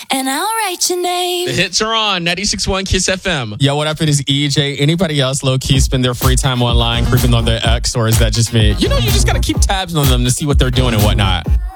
and I'll write your name. The hits are on 96.1 Kiss FM. Yo, what up? It is EJ. Anybody else low-key spend their free time online creeping on their ex, or is that just me? You know, you just got to keep tabs on them to see what they're doing and whatnot.